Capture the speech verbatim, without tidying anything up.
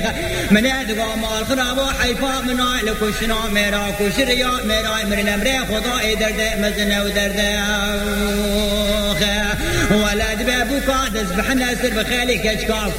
من ادغا مال خراب و حیفا منای لکشنا میرا کشریا میرای مرن امره خدای درده مزنه و درده ولد بابو قادس بحنا سر بخالي كشكاف